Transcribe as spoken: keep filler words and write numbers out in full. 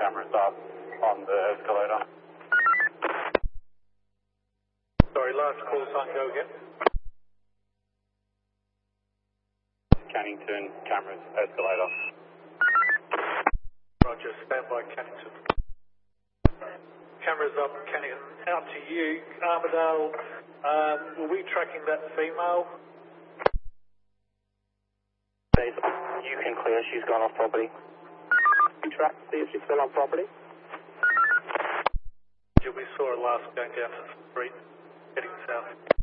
cameras up on the escalator. Sorry, last call sign, go again. Cannington, cameras, escalator. Roger, stand by Cannington. Cameras up, Cannington. Out to you, Armadale. Um, were we tracking that female? You can clear, she's gone off property. Track, see if she's still on property. We saw her last going down to the street, heading south.